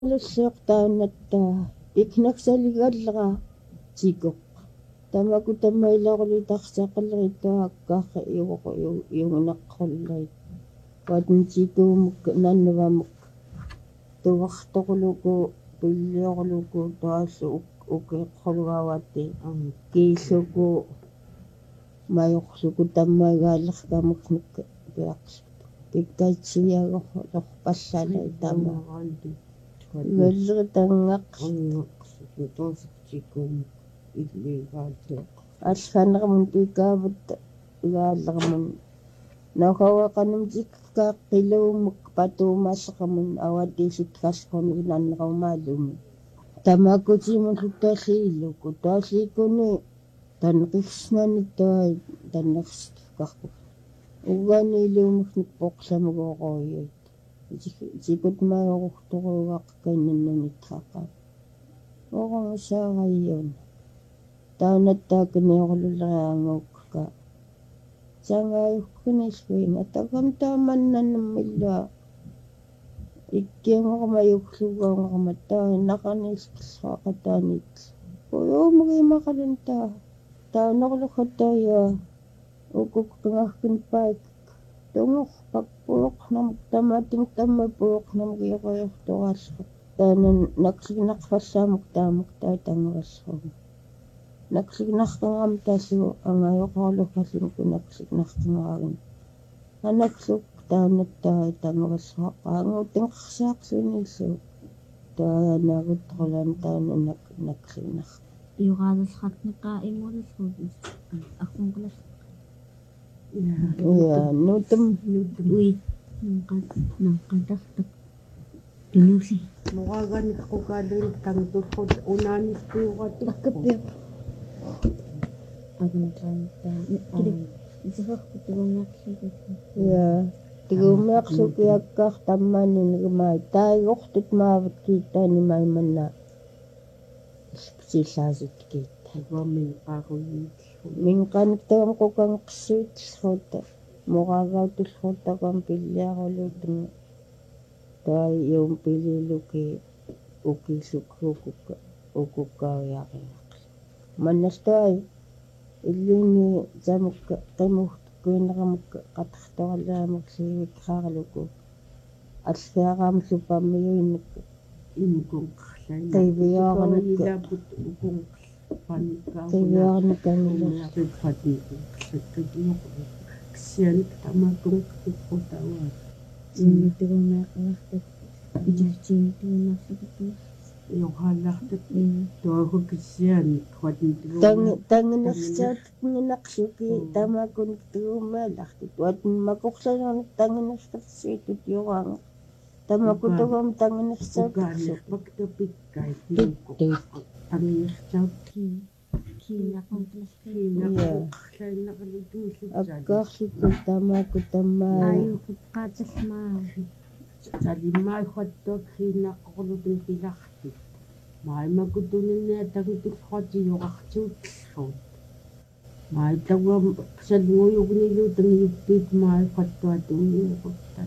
Lussiqtaannatta iknaksaligallega tikok tamaku tamailarulitarsaaqallerittuaakkaarra iungenaqqullerit patintikuumuk nannavamuk tuartoquluku pilliorluku tuallu ukeeqqolugaawatti kiilluku majorluku tammagaallerkamuknuk piaqsut pikkaitsiagorlorpallala tama Velleritangaq аллаанерамун пикаават игааллерамун нахауақанум тиккааққилууммук патуумааллеқамун аватисиккааллерунг нааннераумаалуми тамааккутимун луттааллииллуку тааллииккуни танеқисснаани таи таннерсиккарпу угаанилуумгник поқламугоороюит зикут маайорухторугаақканнаннитраақаа орусаарайюн таанаттаакканиоруллериаангуукка сангааюккунисуинга такам тааманнаннаммиллуа иккиангормаюклугаангорма таанақарнискиллаақатаанит уйуумгимақалун таанерлухаттаиа укуккангахкин паик тунгорпак пуоқнамук тамаатимук таммапуоқнамук иориортурааллу таанан наклигнарфаллаамук таамук таатангераллугу наклигнарқангам тааллу ангайоқорлуккаллимку наклигнарқангаагин анаклук таанаттаа тангераллуаққаангу тангерсаақлуниллу таанаагуттрулаан таананак наклигнар иорааллхатнеқаа имуллугус аққунгалас нутум уи нанқатартак тунуси мугааганиккукаалуин тангтулхут унааниспиугатикку агнатаан исерпутугунгаарлугу тигумеэрлукиаккаар таммаанинигмаа таигортут маават кииттаани майманна силлаасут киитта гомин qaaruyiit минqaниктагам qukangqissuutilluuta мугаагаутуллуутакам пиллиарулуутун таи юум пилилуки укиллуккуукка укуккаариариақла маннастай иллини замукка qimurtukkuineramukka qatartoralaamuksigikkaarluku аллиараамлу паммиуиннакку имукунqarlaina тайвиоранакка тайвиоранаккамилерсуппати клаттукиоқу ксианик тамакунqtukqutauat тигумеэқнартак ижартиинтууннарсукуту иохааллартат туагу ксианик хватинтигу тангинерсаатнинақлуки тамакуник тигумаалартут уатн макорланерник тангинерсарсиитут юраанга тамакутугам тангинерсаатарлу пактопиккай тангинерсаатки аккаарлуку тамаку таммаа аюққааталмаа салиммаа хатток хиннаққорлутун пилартик маимакутуниннаа тагутулхатиоқартиутллу маитагуам салгуйугнилу тангиуппит маа хаттуатуниуқуттан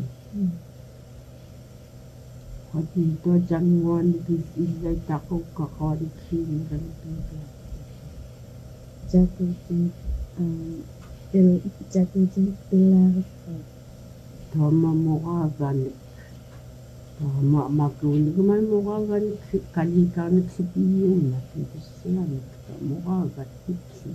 хатин то жангуаники иллай тақуккақааликсиингалу закутин пилаарфа тома мораагани тома макуунигмай мораагани каликааник сипиуна кисианик мораагат тикси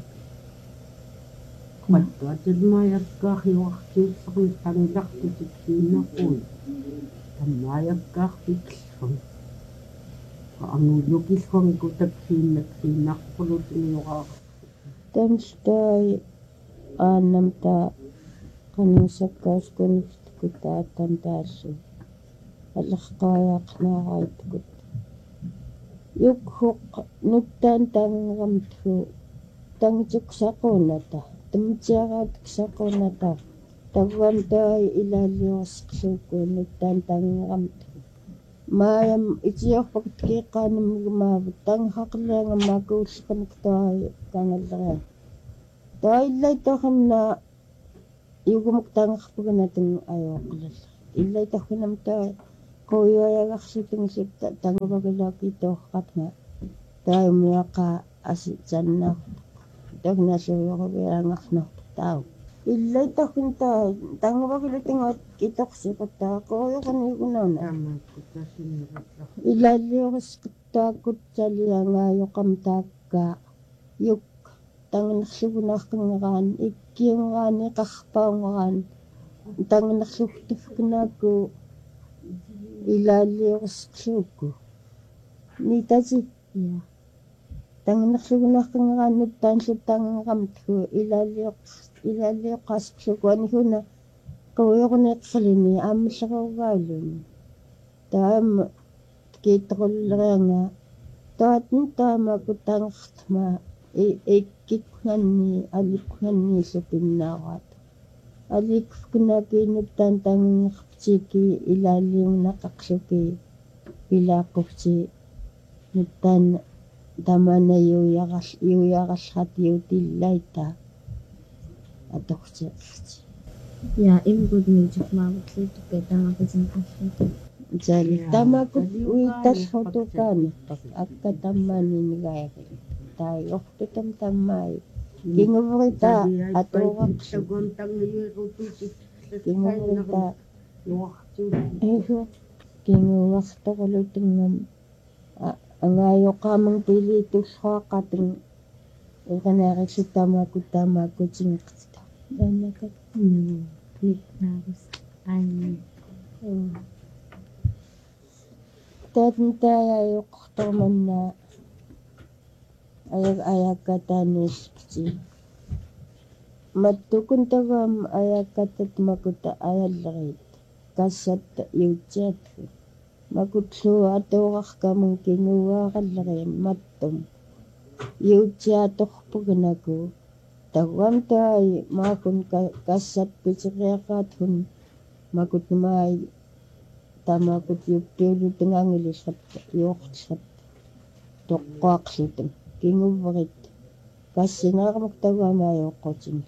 маттуатилмаяккаариуартиуссерни тангилартутик сииннақуи таммаяккаарпиксфон ангулукиллуангку таксииннаксииннарпулутиниораа тамстай ааннамта канисаккааскунифтку тааттан тааллу аллерқаяақнаараиткут юкхоқ нуттаан тангерамтгу тангитуксақуната тамтиараатиксақуната тагвам таи илааллиорсқлуукку нуттаан тангерамтгу маям итиорпакт киққаанаммигмаавут тангхақлиангаммаакууллеқаник таи кангаллераа таиллайтарна югумук тангерпуганатун аюоқлалла иллайтархунам таи Qoyuayagarsutung tanguvagilakitoqqatnga taimiaqa asitsannaartuq tagnasuuruviangarnartuq tau illaitarpin tanguvagilutinguat kitoqsiquttaa qoyuqaniigunauna ilaalliurisqittaakut saliangaayoqam taakkaa yuk tanginersugunaarqingeraan ikkiungeraan iqarpaungeraan tanginerlugtufkinaakku ilaalliurisqluukku nitasi Ja. tanginersugunaarqingeraannut taanlutaangeramtku ilaalliuqqaasqluukku aniguna qoyuqneqsalini aammalleruugaaluni taama kiittoqullerianga taatun taamaku tangertma ikkiknganni aliknganniillu pinnaaraat alikfkinakiinut tangerptiki ilaalliungnaqaqluki pilaaqquvti nuttaan tamana juujaralrat juutillaita atortiqerti Ja, imgudniutikmaavutliitukka tangapasingqallutu. Jali tamakut uitallrutukaanittaq akka tammaaninigaari taajortutam tammai kinguverita atuuqaqsu kinguverita kinguartoqulutungam angaayoqaamang piliitusraaqatung iqanaariksu tamakutinngeqta Dannakat niknaarus aini. taatintaayaayuqtormanna ayakkataaniispti mattukun tagaam ayakkatat makuta ayallerit kassatta iutsiatku makutluu atuuqarkamun kinguaaqallerian mattum iutsiatorpugnaku taguam taai maakun kassat pitiriaqaatun makutmaai tamakut yuppiulutungaangilisrat yuortisrat toqqaaqlutum kinguverit kassineermuk taguamaayoqqutini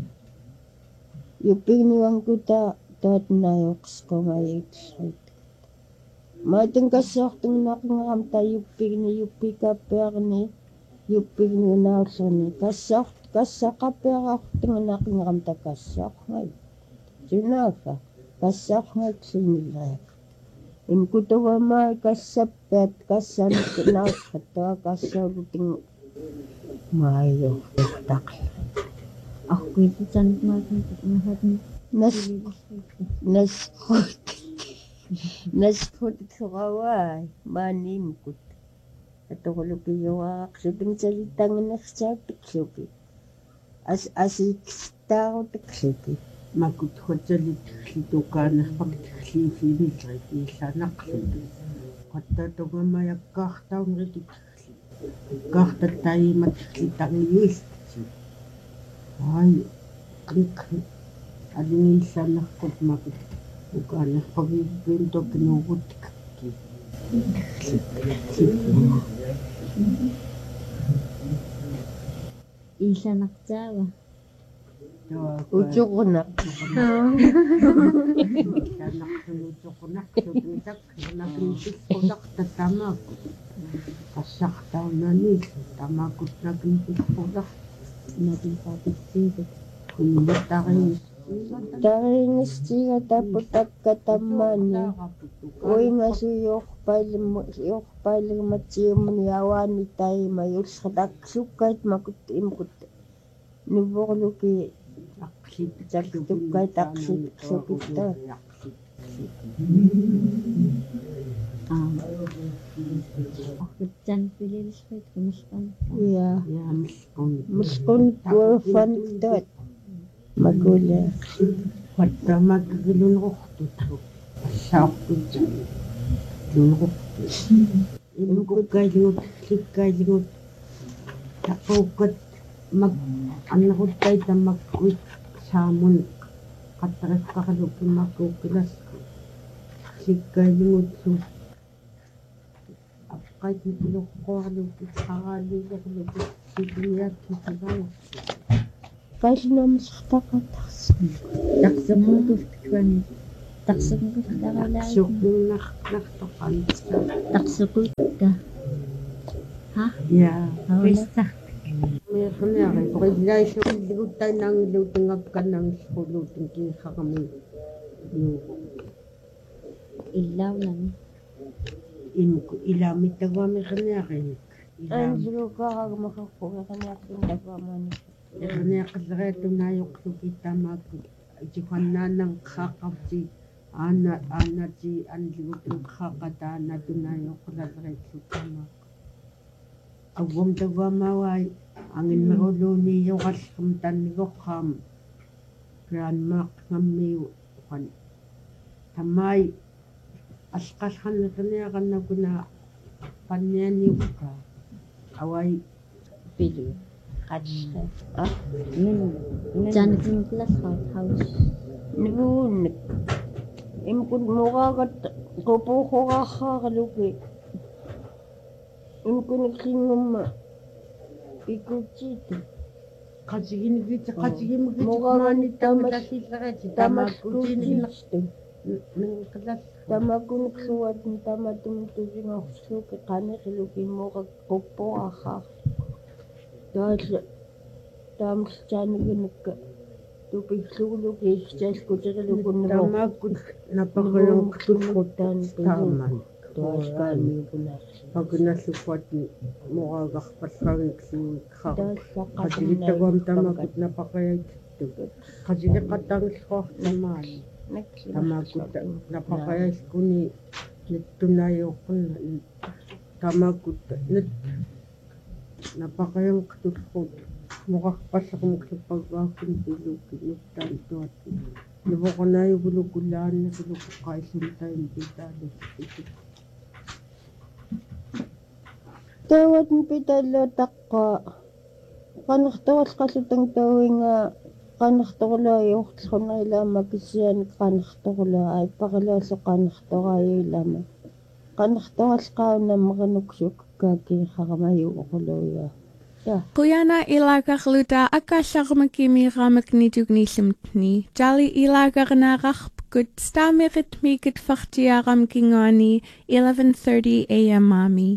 yuppigniuanguta taatnaayoqqisqungaayuutisrat maatun kassaortungnaqingeram yuppikaappiarni yuppigniunaaullerni kassaqappiaraortungnaqingeram takassaorngai sunaaga kassaorngaiksunilleaq inkutuvamai kassappiat kassannausrattua kassauluting maayo taqi Aquitutanukmaakun nasqut surawai maaniimkut atoqulukiyuaqaqluting salitanginersaapikluki asiktaarutikluki makut hotelit litukaanерпактерлиифивилрит иилланақлут qattatungamajakkaartaunrikit kaartattaimat litangiyuilti ai klik alingillannerput makut ukaanerpaviippiin tokinuurutikki Illanaqtaava. ucuqunaq Tanaqlutuqunaqlututak nakintisqulaqtatamaakut qassartaunaniillu tamakutnakintisqulaq Nakinpaatissiituk. taringistiga taputakka tammaani uingasuyuorpailigmatsiumuni awaani taima yulsqataksukkait makut imkut nuvorluki aqlitukkai taqsukta Aqutsan pililsqit kumusqan. ya yaamisqun musqun kuafantat magula qattamakgilunruqtutlu assaortut lunruqtut imkukkailugut likkailigut taquukkat mak anneruttai tamakkuit saamun qattariqqaqaluki makkuukkilasku likkailigut qaitnipiluqquarluki qaraalliilerluki sikliakkisigalu qailnamusqtaqatars Taqsequtuftikkuani Taksukut ka wala. Sukong naktokan sa. Taksukut ka. Ha? Yeah. Wala. Krista. May kanayari. Pakigay siya. Ligot tayo ng lutungag ka ng lutung kinka kami. Ilaw lang. Ilamit na kami kanayari. Angelo ka makakuha ka niya kung nagpaman. Kanayari kasakay tunayok kita Juhan na ng kakapsi. Ana si Angelo ng kakata na tunayok kasakay sutama. Agwam tagwa maway, angin marulo niyo kaskamtan ko kam. Grandma kami kan. Tamay, askasan na kanya kan na kuna panyan niyo ka. Away, Pili. Katsa. Diyan yung class house. Ngunit. Imkun mo ka kupo ko kalupi. Imkun nagsingum ikuchito. kasigin kita kasigin mo kita Mukha mani tamas- tamas tamas Tamas kusin kuchito. ng kalas Tamagun nagsuwat ng tamatumutugin ako suki kanya kilupi mo kupo ka. Dahil tamas dyan nagka tupig sulog isjas ko dyan lugun mo. tama ko napakalang Tumutan tama Tuwas kami ko na. pag nasupot mo kagakpas kang sinikak Dahil sa kasigit tagwam tama ko napakaya ito kasigit katang ko naman tama ko napakaya ko ni tunayo ko na tama ko napakayang katusot makakpas ako magsapag-akin bulugin tanto at Lubo ko na yung bulugulan na bulugo kahit sometime dito. Tawad mo pitalotak ka. Kanaktawas kasi tang tawing kanaktakula yung na ilama kisyan kanaktakula ay pakilaso kanaktakaya ilama. Kanaktawas ka na makanuksuk kaki kakamayo ukuloya. Kuyana ilagak luta akasyak makimira maknitugnisimtni. Jali ilagak narak good stamikit mikit faktiaram kingani 11:30 a.m. Mami.